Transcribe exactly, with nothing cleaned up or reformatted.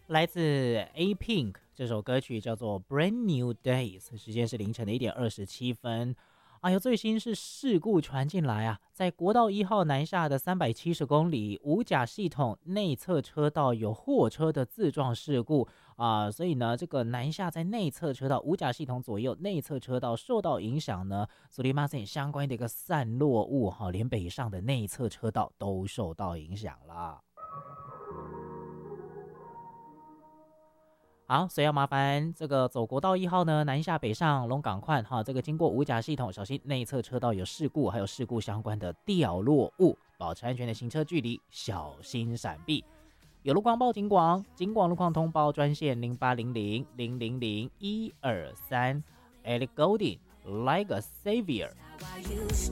来自 A Pink 这首歌曲叫做 Brand New Days， 时间是凌晨的一点二十七分。哎呦，最新是事故传进来啊，在国道一号南下的三百七十公里五甲系统内侧车道有货车的自撞事故啊、呃，所以呢，这个南下在内侧车道五甲系统左右内侧车道受到影响呢，苏里马森相关的一个散落物哈、哦，连北上的内侧车道都受到影响了。好，所以要麻烦这个走国道一号呢，南下北上龙港快哈，这个经过五甲系统，小心内侧车道有事故，还有事故相关的掉落物，保持安全的行车距离，小心闪避。有路况报警广，警广路况通报专线零八零零零零零一二三 ，Ellie Golding Like a Savior。